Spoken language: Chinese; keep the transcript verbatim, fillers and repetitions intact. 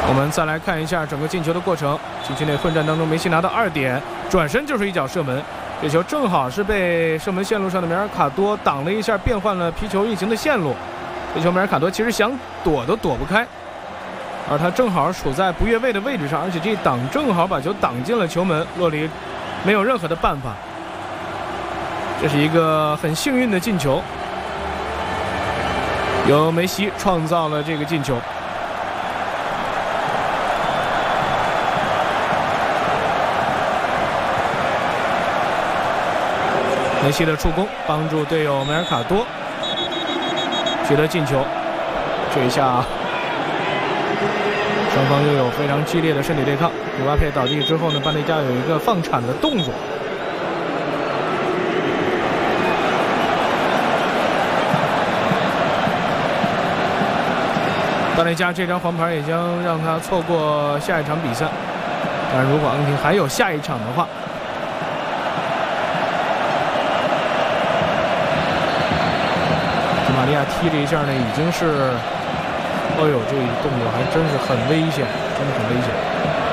我们再来看一下整个进球的过程。禁区内混战当中，梅西拿到二点，转身就是一脚射门。这球正好是被射门线路上的梅尔卡多挡了一下，变换了皮球运行的线路。这球梅尔卡多其实想躲都躲不开，而他正好处在不越位的位置上，而且这一挡正好把球挡进了球门。洛里没有任何的办法，这是一个很幸运的进球，由梅西创造了这个进球。梅西的助攻帮助队友梅尔卡多取得进球。这一下双方又有非常激烈的身体对抗。姆巴佩倒地之后呢，班内加有一个放铲的动作。班内加这张黄牌也将让他错过下一场比赛。但如果阿根廷还有下一场的话，玛利亚踢了一下呢，已经是，哦呦，这一动作还真是很危险，真的很危险。